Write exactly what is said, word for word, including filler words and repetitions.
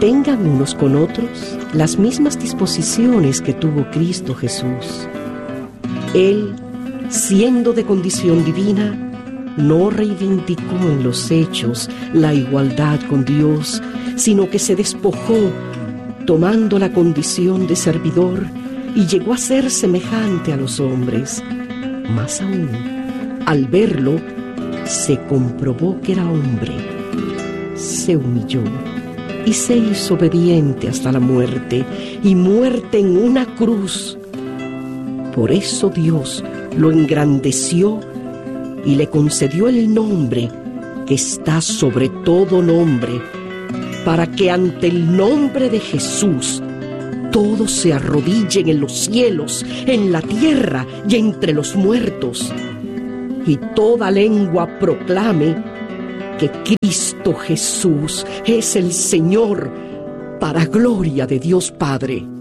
tengan unos con otros las mismas disposiciones que tuvo Cristo Jesús. Él, siendo de condición divina, no reivindicó en los hechos la igualdad con Dios, sino que se despojó, tomando la condición de servidor, y llegó a ser semejante a los hombres. Más aún, al verlo, se comprobó que era hombre. Se humilló y se hizo obediente hasta la muerte, y muerte en una cruz. Por eso Dios lo engrandeció y le concedió el nombre que está sobre todo nombre, para que ante el nombre de Jesús todos se arrodillen en los cielos, en la tierra y entre los muertos, y toda lengua proclame que Cristo Jesús es el Señor, para gloria de Dios Padre.